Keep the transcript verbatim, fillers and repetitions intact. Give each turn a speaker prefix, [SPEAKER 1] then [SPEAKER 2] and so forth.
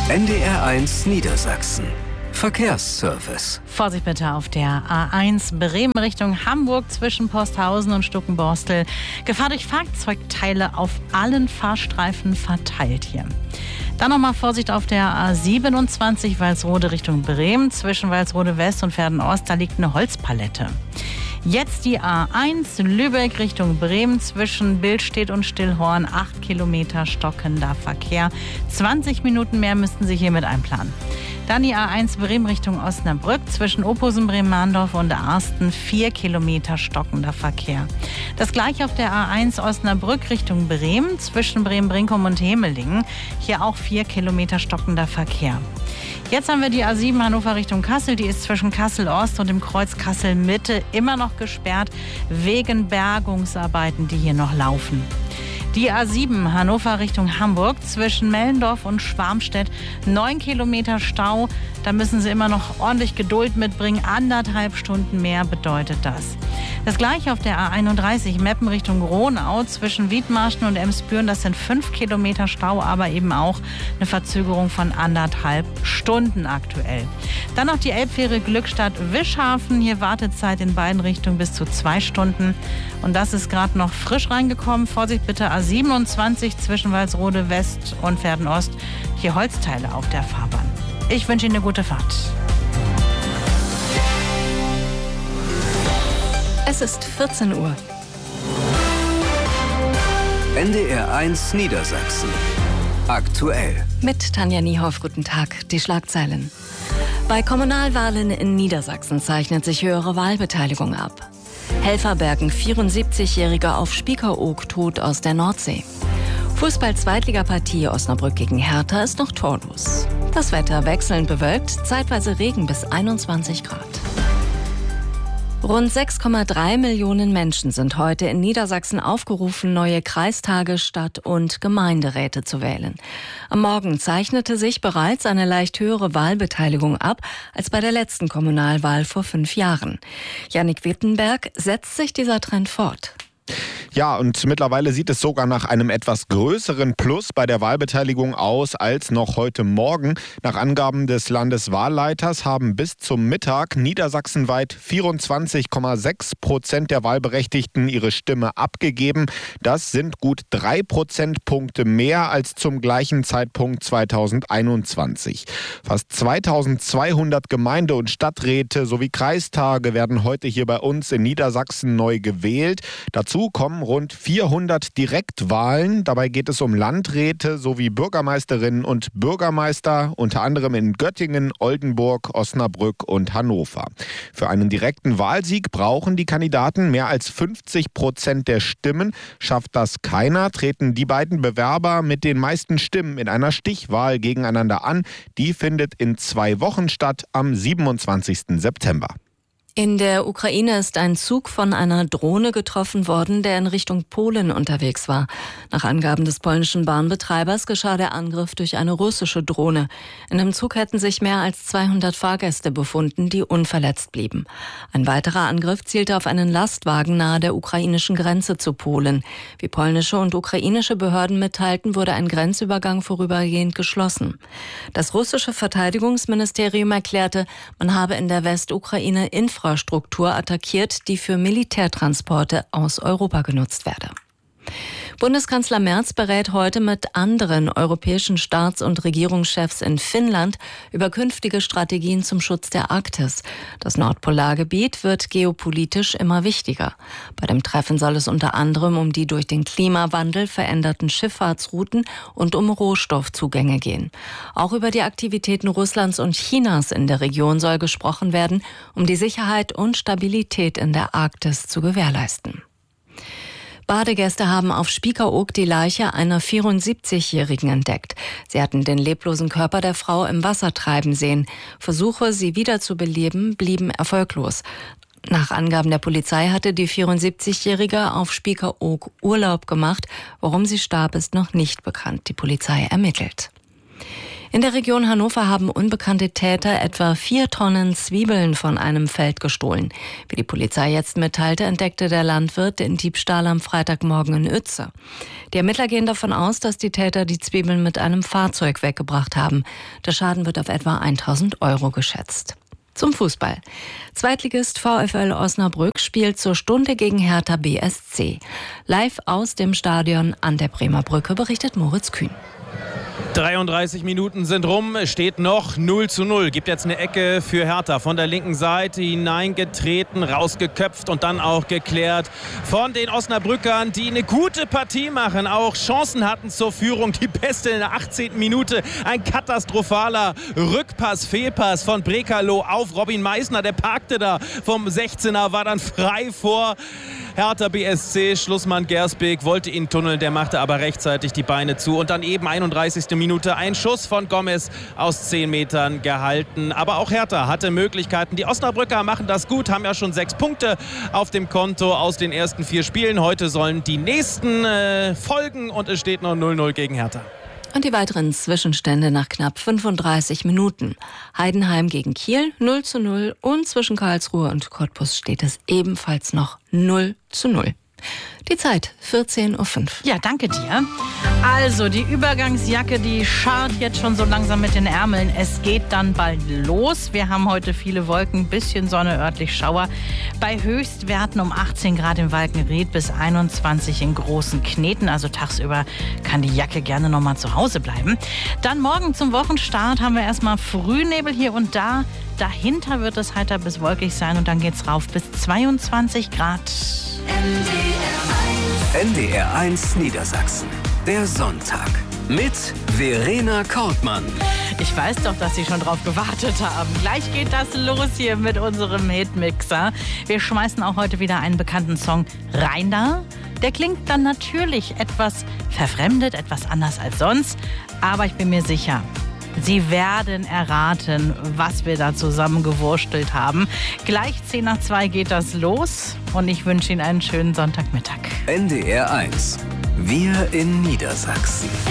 [SPEAKER 1] N D R eins Niedersachsen. Verkehrsservice.
[SPEAKER 2] Vorsicht bitte auf der A eins Bremen Richtung Hamburg zwischen Posthausen und Stuckenborstel. Gefahr durch Fahrzeugteile auf allen Fahrstreifen verteilt hier. Dann nochmal Vorsicht auf der A siebenundzwanzig Walsrode Richtung Bremen zwischen Walsrode West und Verden-Ost. Da liegt eine Holzpalette. Jetzt die A eins Lübeck Richtung Bremen zwischen Billstedt und Stillhorn. acht Kilometer stockender Verkehr. zwanzig Minuten mehr müssten Sie hiermit einplanen. Dann die A eins Bremen Richtung Osnabrück zwischen Ophusen, Bremen-Mahndorf und Arsten. vier Kilometer stockender Verkehr. Das gleiche auf der A eins Osnabrück Richtung Bremen zwischen Bremen-Brinkum und Hemelingen. Hier auch vier Kilometer stockender Verkehr. Jetzt haben wir die A sieben Hannover Richtung Kassel. Die ist zwischen Kassel-Ost und dem Kreuz Kassel-Mitte immer noch gesperrt wegen Bergungsarbeiten, die hier noch laufen. Die A sieben Hannover Richtung Hamburg zwischen Mellendorf und Schwarmstedt. neun Kilometer Stau. Da müssen Sie immer noch ordentlich Geduld mitbringen. Anderthalb Stunden mehr bedeutet das. Das gleiche auf der A einunddreißig Meppen Richtung Ronau zwischen Wiedmarschen und Emsbüren. Das sind fünf Kilometer Stau, aber eben auch eine Verzögerung von anderthalb Stunden aktuell. Dann noch die Elbfähre Glückstadt-Wischhafen. Hier Wartezeit in beiden Richtungen bis zu zwei Stunden. Und das ist gerade noch frisch reingekommen. Vorsicht bitte A siebenundzwanzig zwischen Walsrode West und Verden-Ost. Hier Holzteile auf der Fahrbahn. Ich wünsche Ihnen eine gute Fahrt.
[SPEAKER 3] Es ist vierzehn Uhr.
[SPEAKER 1] N D R eins Niedersachsen. Aktuell.
[SPEAKER 3] Mit Tanja Niehoff, guten Tag. Die Schlagzeilen. Bei Kommunalwahlen in Niedersachsen zeichnet sich höhere Wahlbeteiligung ab. Helfer bergen vierundsiebzigjähriger auf Spiekeroog tot aus der Nordsee. Fußball-Zweitligapartie Osnabrück gegen Hertha ist noch torlos. Das Wetter wechselnd bewölkt, zeitweise Regen bis einundzwanzig Grad. Rund sechs Komma drei Millionen Menschen sind heute in Niedersachsen aufgerufen, neue Kreistage, Stadt- und Gemeinderäte zu wählen. Am Morgen zeichnete sich bereits eine leicht höhere Wahlbeteiligung ab als bei der letzten Kommunalwahl vor fünf Jahren. Jannik Wittenberg, setzt sich dieser Trend fort?
[SPEAKER 4] Ja, und mittlerweile sieht es sogar nach einem etwas größeren Plus bei der Wahlbeteiligung aus als noch heute Morgen. Nach Angaben des Landeswahlleiters haben bis zum Mittag niedersachsenweit vierundzwanzig Komma sechs Prozent der Wahlberechtigten ihre Stimme abgegeben. Das sind gut drei Prozentpunkte mehr als zum gleichen Zeitpunkt zweitausendeinundzwanzig. Fast zweitausendzweihundert Gemeinde- und Stadträte sowie Kreistage werden heute hier bei uns in Niedersachsen neu gewählt. Dazu kommen rund vierhundert Direktwahlen. Dabei geht es um Landräte sowie Bürgermeisterinnen und Bürgermeister, unter anderem in Göttingen, Oldenburg, Osnabrück und Hannover. Für einen direkten Wahlsieg brauchen die Kandidaten mehr als fünfzig Prozent der Stimmen. Schafft das keiner, treten die beiden Bewerber mit den meisten Stimmen in einer Stichwahl gegeneinander an. Die findet in zwei Wochen statt, am siebenundzwanzigsten September.
[SPEAKER 3] In der Ukraine ist ein Zug von einer Drohne getroffen worden, der in Richtung Polen unterwegs war. Nach Angaben des polnischen Bahnbetreibers geschah der Angriff durch eine russische Drohne. In dem Zug hätten sich mehr als zweihundert Fahrgäste befunden, die unverletzt blieben. Ein weiterer Angriff zielte auf einen Lastwagen nahe der ukrainischen Grenze zu Polen. Wie polnische und ukrainische Behörden mitteilten, wurde ein Grenzübergang vorübergehend geschlossen. Das russische Verteidigungsministerium erklärte, man habe in der Westukraine Infrastruktur Infrastruktur attackiert, die für Militärtransporte aus Europa genutzt werde. Bundeskanzler Merz berät heute mit anderen europäischen Staats- und Regierungschefs in Finnland über künftige Strategien zum Schutz der Arktis. Das Nordpolargebiet wird geopolitisch immer wichtiger. Bei dem Treffen soll es unter anderem um die durch den Klimawandel veränderten Schifffahrtsrouten und um Rohstoffzugänge gehen. Auch über die Aktivitäten Russlands und Chinas in der Region soll gesprochen werden, um die Sicherheit und Stabilität in der Arktis zu gewährleisten. Badegäste haben auf Spiekeroog die Leiche einer vierundsiebzigjährigen entdeckt. Sie hatten den leblosen Körper der Frau im Wasser treiben sehen. Versuche, sie wiederzubeleben, blieben erfolglos. Nach Angaben der Polizei hatte die vierundsiebzigjährige auf Spiekeroog Urlaub gemacht. Warum sie starb, ist noch nicht bekannt. Die Polizei ermittelt. In der Region Hannover haben unbekannte Täter etwa vier Tonnen Zwiebeln von einem Feld gestohlen. Wie die Polizei jetzt mitteilte, entdeckte der Landwirt den Diebstahl am Freitagmorgen in Uetze. Die Ermittler gehen davon aus, dass die Täter die Zwiebeln mit einem Fahrzeug weggebracht haben. Der Schaden wird auf etwa tausend Euro geschätzt. Zum Fußball. Zweitligist VfL Osnabrück spielt zur Stunde gegen Hertha B S C. Live aus dem Stadion an der Bremer Brücke berichtet Moritz Kühn.
[SPEAKER 5] dreiunddreißig Minuten sind rum, es steht noch null zu null. Gibt jetzt eine Ecke für Hertha. Von der linken Seite hineingetreten, rausgeköpft und dann auch geklärt von den Osnabrückern, die eine gute Partie machen. Auch Chancen hatten zur Führung. Die beste in der achtzehnten Minute. Ein katastrophaler Rückpass, Fehlpass von Brekalo auf Robin Meissner. Der parkte da vom sechzehner, war dann frei vor Hertha B S C. Schlussmann Gersbeek wollte ihn tunneln, der machte aber rechtzeitig die Beine zu. Und dann eben einunddreißigste Minute ein Schuss von Gomez aus zehn Metern gehalten. Aber auch Hertha hatte Möglichkeiten. Die Osnabrücker machen das gut, haben ja schon sechs Punkte auf dem Konto aus den ersten vier Spielen. Heute sollen die nächsten äh, folgen und es steht noch null null gegen Hertha.
[SPEAKER 3] Und die weiteren Zwischenstände nach knapp fünfunddreißig Minuten. Heidenheim gegen Kiel null zu null und zwischen Karlsruhe und Cottbus steht es ebenfalls noch null zu null. Die Zeit vierzehn Uhr fünf.
[SPEAKER 2] Ja, danke dir. Also, die Übergangsjacke, die scharrt jetzt schon so langsam mit den Ärmeln. Es geht dann bald los. Wir haben heute viele Wolken, bisschen Sonne, örtlich Schauer. Bei Höchstwerten um achtzehn Grad im Walkenried bis einundzwanzig in Großen Kneten. Also tagsüber kann die Jacke gerne noch mal zu Hause bleiben. Dann morgen zum Wochenstart haben wir erstmal Frühnebel hier und da. Dahinter wird es heiter bis wolkig sein und dann geht's rauf bis zweiundzwanzig Grad.
[SPEAKER 1] N D R eins Niedersachsen. Der Sonntag. Mit Verena Kortmann.
[SPEAKER 2] Ich weiß doch, dass Sie schon drauf gewartet haben. Gleich geht das los hier mit unserem Hitmixer. Wir schmeißen auch heute wieder einen bekannten Song rein da. Der klingt dann natürlich etwas verfremdet, etwas anders als sonst. Aber ich bin mir sicher, Sie werden erraten, was wir da zusammengewurstelt haben. Gleich zehn nach zwei geht das los und ich wünsche Ihnen einen schönen Sonntagmittag.
[SPEAKER 1] N D R eins. Wir in Niedersachsen.